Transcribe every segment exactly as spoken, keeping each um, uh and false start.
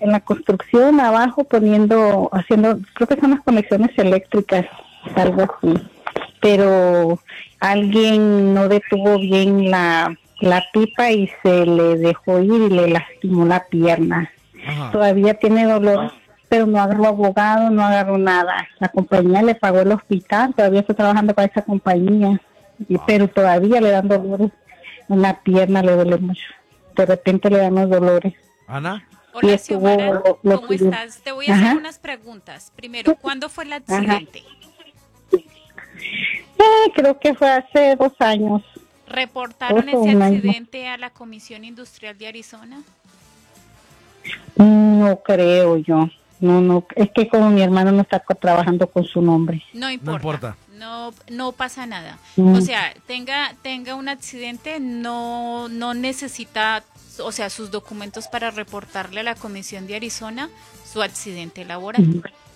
en la construcción abajo poniendo, haciendo, creo que son las conexiones eléctricas, algo así. Pero alguien no detuvo bien la, la pipa y se le dejó ir y le lastimó la pierna. Ajá. Todavía tiene dolor, pero no agarró abogado, no agarró nada. La compañía le pagó el hospital, todavía está trabajando para esa compañía, y, pero todavía le dan dolores en la pierna, le duele mucho. De repente le dan los dolores. Ana. Hola, estuvo, Xiomara, lo, lo ¿cómo pidió. estás? Te voy a Ajá. hacer unas preguntas. Primero, ¿cuándo fue el accidente? Eh, creo que fue hace dos años. ¿Reportaron Dos o ese un año. accidente a la Comisión Industrial de Arizona? No creo yo. No, no, es que como mi hermano no está co- trabajando con su nombre. No importa. No importa. No, no pasa nada. Mm. O sea, tenga, tenga un accidente, no, no necesita, o sea, sus documentos para reportarle a la Comisión de Arizona su accidente laboral.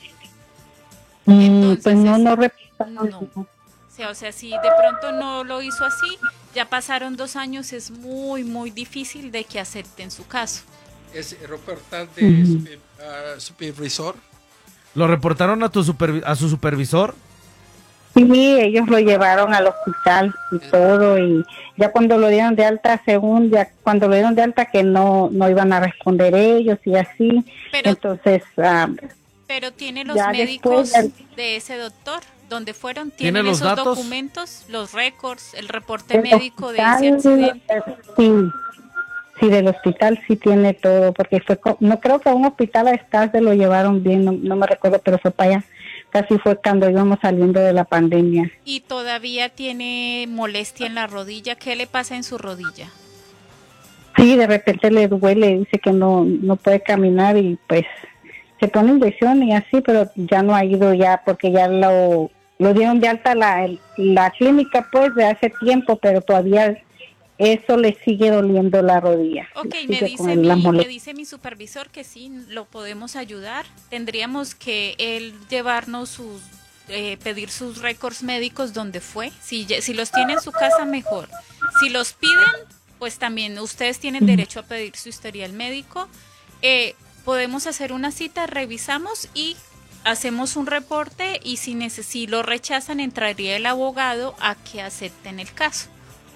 Mm, Entonces, pues no, es- no reporta- no. O sea, o sea, si de pronto no lo hizo así, ya pasaron dos años, es muy, muy difícil de que acepten su caso. Es reportante Ujú. super- ah, supervisor. ¿Lo reportaron a tu supervi- a su supervisor? Sí, ellos lo llevaron al hospital y todo, y ya cuando lo dieron de alta, según ya cuando lo dieron de alta que no no iban a responder ellos y así, Pero- entonces ah, Pero tiene los Ya médicos después de ese doctor, ¿dónde fueron? ¿Tiene ¿Tienen los esos datos? documentos, los récords, el reporte el médico de ese hospital, accidente? eh, sí, sí, del hospital sí tiene todo, porque fue, co- no creo que a un hospital a Star se lo llevaron bien, no, no me recuerdo, pero fue para allá, casi fue cuando íbamos saliendo de la pandemia. Y todavía tiene molestia en la rodilla. ¿Qué le pasa en su rodilla? Sí, de repente le duele, dice que no no puede caminar y pues se pone inyección y así, pero ya no ha ido ya porque ya lo lo dieron de alta la la clínica pues de hace tiempo, pero todavía eso le sigue doliendo la rodilla. Ok, Sigue me con dice, la mi, me molestia. dice mi supervisor que sí, lo podemos ayudar. Tendríamos que él llevarnos sus, eh, pedir sus récords médicos donde fue. Si, ya- si los tiene en su casa, mejor. Si los piden, pues también ustedes tienen derecho a pedir su historial médico. Eh, podemos hacer una cita, revisamos y hacemos un reporte y si, neces- si lo rechazan, entraría el abogado a que acepten el caso.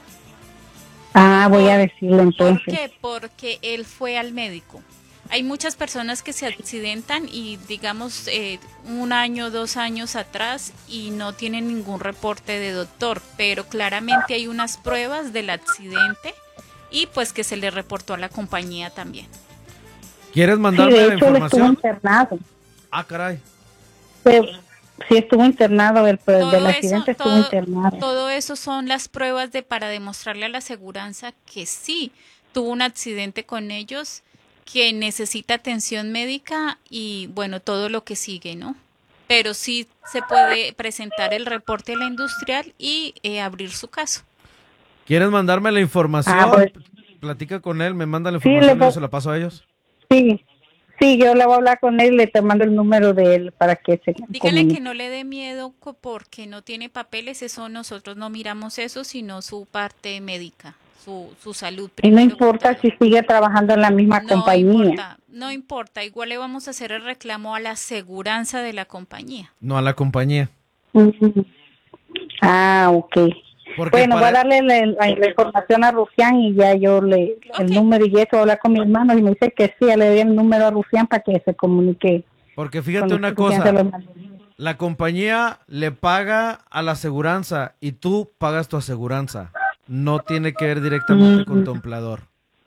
Ah, voy a decirlo ¿Por entonces. qué? Porque él fue al médico. Hay muchas personas que se accidentan y digamos eh, un año, dos años atrás y no tienen ningún reporte de doctor, pero claramente hay unas pruebas del accidente y pues que se le reportó a la compañía también. ¿Quieres Sí, mandarme de la hecho él estuvo información? internado. Ah, caray. Pero, sí, estuvo internado, del, del Todo accidente eso, estuvo todo, internado. todo eso son las pruebas de para demostrarle a la aseguranza que sí tuvo un accidente con ellos, que necesita atención médica y bueno, todo lo que sigue, ¿no? Pero sí se puede presentar el reporte a la industrial y eh, abrir su caso. ¿Quieres mandarme la información? Ah, pues- Platica con él, me manda la Sí, información le y yo voy- se la paso a ellos. Sí, sí, yo le voy a hablar con él y le te mando el número de él para que se Dígale comunique. que no le dé miedo co- porque no tiene papeles, eso nosotros no miramos eso, sino su parte médica, su, su salud Y no primero que importa todo. si sigue trabajando en la misma No compañía. importa, no importa, igual le vamos a hacer el reclamo a la aseguranza de la compañía. No a la compañía. Ujú. Ah, ok. Porque Bueno, voy a para- darle la, la- la información a Rufián y ya yo le, el Ok. número y eso, voy a hablar con mi hermano y me dice que sí, ya le doy el número a Rufián para que se comunique. Porque fíjate con una Rufián, cosa, se lo mando. la compañía le paga a la aseguranza y tú pagas tu aseguranza. No tiene que ver directamente Mm. con tu empleador.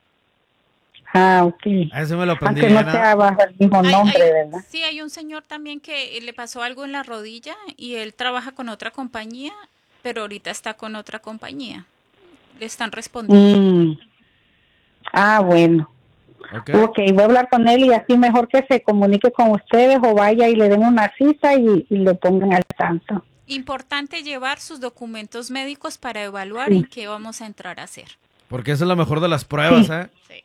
Ah, ok. A eso me lo aprendí. Aunque no Ana. sea bajo el mismo Hay- nombre, hay- ¿verdad? sí, hay un señor también que le pasó algo en la rodilla y él trabaja con otra compañía, pero ahorita está con otra compañía. Le están respondiendo. Mm. Ah, bueno. ¿Ok? Ok, voy a hablar con él y así mejor que se comunique con ustedes o vaya y le den una cita y, y lo pongan al tanto. Importante llevar sus documentos médicos para evaluar en qué vamos a entrar a hacer. Porque esa es la mejor de las pruebas, Sí. ¿eh? Sí.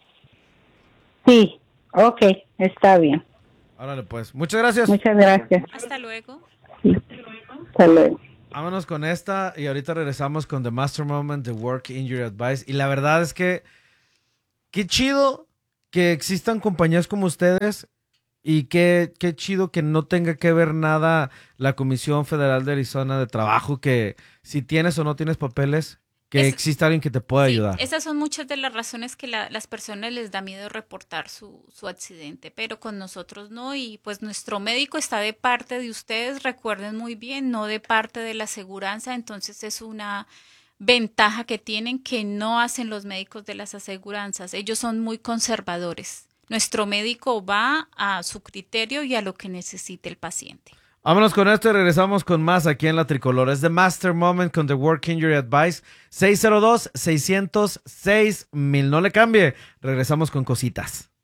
Sí, ok, está bien. Órale, pues. Muchas gracias. Muchas gracias. Hasta luego. Hasta luego. Vámonos con esta y ahorita regresamos con The Master Moment de Work Injury Advice. Y la verdad es que qué chido que existan compañías como ustedes y qué, qué chido que no tenga que ver nada la Comisión Federal de Arizona de Trabajo, que si tienes o no tienes papeles, que Es- exista alguien que te pueda Sí, ayudar. esas son muchas de las razones que la- las personas les da miedo reportar su, su accidente, pero con nosotros no, y pues nuestro médico está de parte de ustedes, recuerden muy bien, no de parte de la aseguranza, entonces es una ventaja que tienen que no hacen los médicos de las aseguranzas, ellos son muy conservadores. Nuestro médico va a su criterio y a lo que necesite el paciente. Vámonos con esto y regresamos con más aquí en La Tricolor. Es The Master Moment con The Work Injury Advice. seis cero dos, seis cero seis, mil. No le cambie. Regresamos con cositas.